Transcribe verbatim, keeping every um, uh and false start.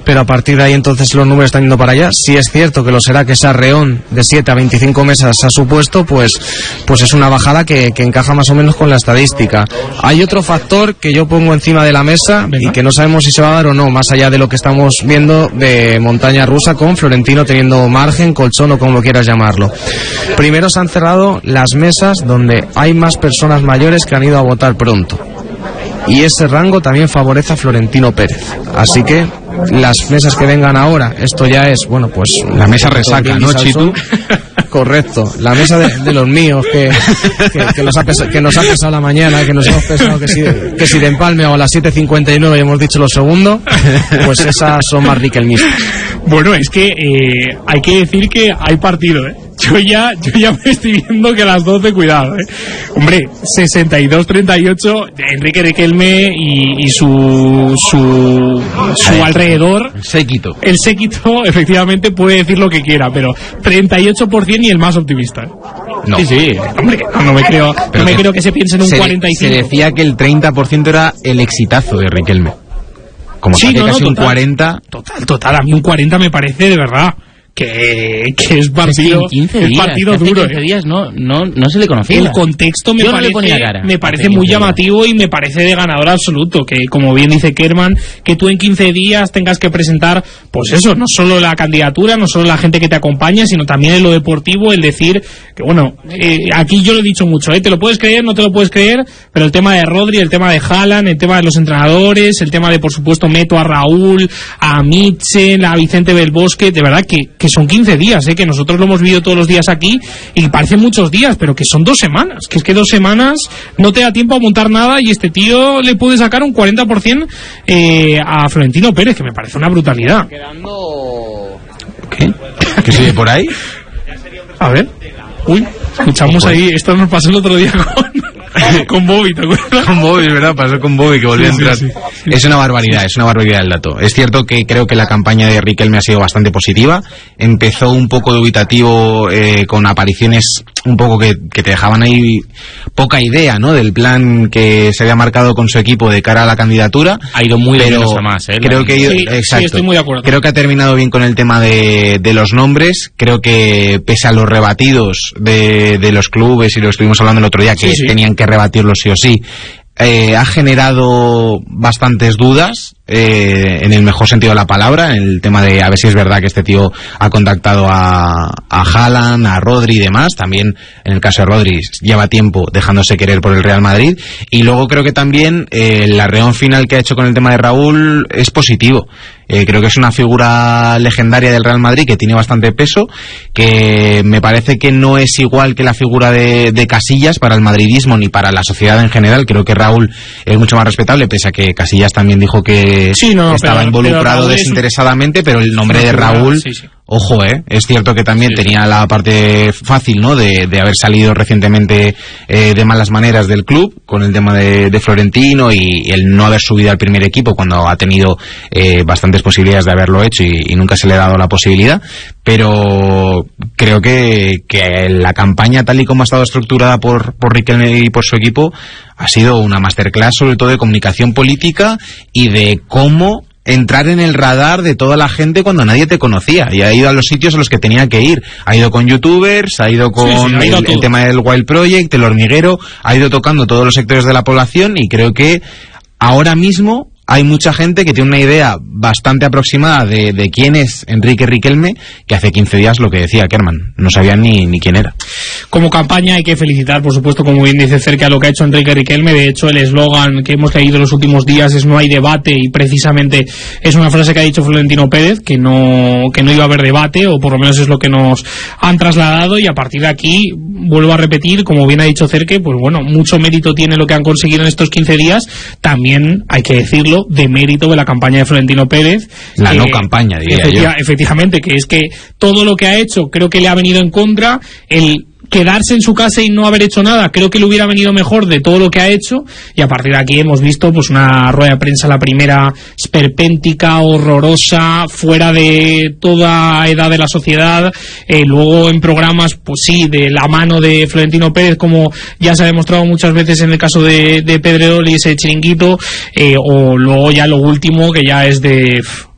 pero a partir de ahí entonces los números están yendo para allá. Si es cierto que lo será, que esa Reón de siete a veinticinco mesas ha supuesto, pues, pues es una bajada que, que encaja más o menos con la estadística. Hay otro factor que yo pongo encima de la mesa y que no sabemos si se va a dar o no, más allá de lo que estamos viendo de montaña rusa con Florentino teniendo margen, colchón o como quieras llamarlo. Primero se han cerrado las mesas donde hay más personas mayores que han ido a votar pronto. Y ese rango también favorece a Florentino Pérez. Así que las mesas que vengan ahora, esto ya es, bueno, pues... La mesa resaca, ¿no, Chitu? Correcto, la mesa de, de los míos que, que, que, nos ha pesado, que nos ha pesado la mañana, que nos hemos pesado que si, que si de empalme o a las siete cincuenta y nueve hemos dicho lo segundo, pues esas son más riquelmistas. Bueno, es que eh, hay que decir que hay partido, ¿eh? Yo ya, yo ya me estoy viendo que a las doce, cuidado, ¿eh? Hombre, sesenta y dos treinta y ocho, Enrique Riquelme y, y su, su, su alrededor. El séquito. El séquito, efectivamente, puede decir lo que quiera, pero treinta y ocho por ciento y el más optimista, ¿eh? No. Sí, sí, hombre, no, no me creo, no me creo que se piense en un se, cuarenta y cinco. Se decía que el treinta por ciento era el exitazo de Riquelme. Como sí, que no, casi no, un total, cuarenta. Total, total, a mí un cuarenta me parece de verdad que, que es partido, es quince es días, partido hace duro. quince ¿eh? días no, no, no se le conocía. El contexto me Yo parece, no le ponía cara, me parece muy llamativo y me parece de ganador absoluto. Que, como bien dice Kerman, que tú en quince días tengas que presentar, pues eso, no solo la candidatura, no solo la gente que te acompaña, sino también en lo deportivo, el decir que, bueno, eh, aquí yo lo he dicho mucho, ¿eh? Te lo puedes creer, no te lo puedes creer, pero el tema de Rodri, el tema de Haaland, el tema de los entrenadores, el tema de, por supuesto, meto a Raúl, a Mitchell, a Vicente Belbosque, de verdad que, que son quince días, ¿eh? Que nosotros lo hemos vivido todos los días aquí y parecen muchos días, pero que son dos semanas, que es que dos semanas no te da tiempo a montar nada y este tío le puede sacar un cuarenta por ciento eh, a Florentino Pérez, que me parece una brutalidad. ¿Qué? ¿Que sigue por ahí? A ver, uy, escuchamos ahí, esto nos pasó el otro día con... con Bobby, ¿te acuerdas? Con Bobby, ¿verdad? Pasó con Bobby que volvió sí, a entrar. sí, sí, sí. Es una barbaridad, es una barbaridad el dato. Es cierto que creo que la campaña de Riquelme ha sido bastante positiva. Empezó un poco dubitativo eh, con apariciones un poco que, que te dejaban ahí poca idea, ¿no? Del plan que se había marcado con su equipo de cara a la candidatura. Ha ido muy de pero menos a más, ¿eh? Creo que ha ido, sí, exacto. Sí, estoy muy de acuerdo. Creo que ha terminado bien con el tema de, de los nombres. Creo que pese a los rebatidos de, de los clubes, y lo estuvimos hablando el otro día, que sí, sí. tenían que rebatirlo sí o sí, eh, ha generado bastantes dudas. Eh, en el mejor sentido de la palabra, en el tema de a ver si es verdad que este tío ha contactado a, a Haaland, a Rodri y demás. También en el caso de Rodri lleva tiempo dejándose querer por el Real Madrid. Y luego creo que también eh, el arreón final que ha hecho con el tema de Raúl es positivo. Eh, creo que es una figura legendaria del Real Madrid que tiene bastante peso, que me parece que no es igual que la figura de, de Casillas para el madridismo ni para la sociedad en general. Creo que Raúl es mucho más respetable, pese a que Casillas también dijo que sí, no, estaba pero, involucrado pero desinteresadamente, pero el nombre de Raúl, sí, sí. ojo, eh, es cierto que también sí, tenía sí. la parte fácil, ¿no? De, de haber salido recientemente eh, de malas maneras del club con el tema de, de Florentino y el no haber subido al primer equipo cuando ha tenido eh, bastantes posibilidades de haberlo hecho y, y nunca se le ha dado la posibilidad. Pero creo que, que la campaña tal y como ha estado estructurada por, por Riquelme y por su equipo ha sido una masterclass, sobre todo de comunicación política y de cómo entrar en el radar de toda la gente cuando nadie te conocía, y ha ido a los sitios a los que tenía que ir. Ha ido con youtubers, ha ido con sí, sí, ha ido el, el tema del Wild Project, el hormiguero, ha ido tocando todos los sectores de la población, y creo que ahora mismo hay mucha gente que tiene una idea bastante aproximada de, de quién es Enrique Riquelme, que hace quince días, lo que decía Kerman, no sabían ni, ni quién era. Como campaña hay que felicitar, por supuesto, como bien dice Cerca, lo que ha hecho Enrique Riquelme. De hecho, el eslogan que hemos leído en los últimos días es "no hay debate", y precisamente es una frase que ha dicho Florentino Pérez, que no, que no iba a haber debate, o por lo menos es lo que nos han trasladado, y a partir de aquí, vuelvo a repetir, como bien ha dicho Cerque, pues bueno, mucho mérito tiene lo que han conseguido en estos quince días. También hay que decirlo, de mérito de la campaña de Florentino Pérez. La que, no campaña, diría efectiva, yo. Efectivamente, que es que todo lo que ha hecho creo que le ha venido en contra. El quedarse en su casa y no haber hecho nada creo que le hubiera venido mejor de todo lo que ha hecho, y a partir de aquí hemos visto pues una rueda de prensa, la primera, esperpéntica, horrorosa, fuera de toda edad de la sociedad. Eh, luego en programas, pues sí, de la mano de Florentino Pérez, como ya se ha demostrado muchas veces en el caso de, de Pedrerol y ese Chiringuito, eh, o luego ya lo último, que ya es de...